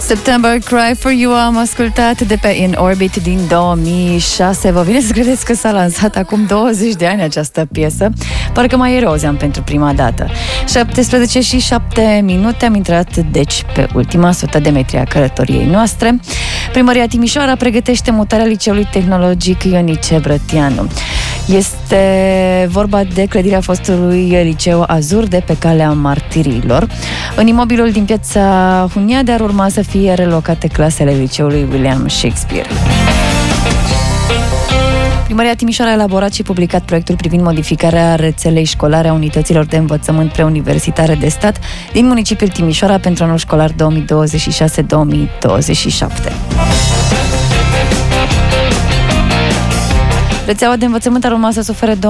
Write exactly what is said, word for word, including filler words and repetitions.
September Cry for You am ascultat de pe In Orbit din două mii șase. Vă vine să credeți că s-a lansat acum douăzeci de ani această piesă? Parcă mai ieri o auzeam pentru prima dată. șaptesprezece și șapte minute, am intrat deci pe ultima sută de metri a călătoriei noastre. Primăria Timișoara pregătește mutarea Liceului Tehnologic Ionice Brătianu. Este vorba de clădirea fostului liceu Azur de pe Calea Martirilor. În imobilul din Piața Huniade ar urma să fie relocate clasele liceului William Shakespeare. Primăria Timișoara a elaborat și publicat proiectul privind modificarea rețelei școlare a unităților de învățământ preuniversitare de stat din municipiul Timișoara pentru anul școlar două mii douăzeci și șase două mii douăzeci și șapte. Rețeaua de învățământ ar urma să sufere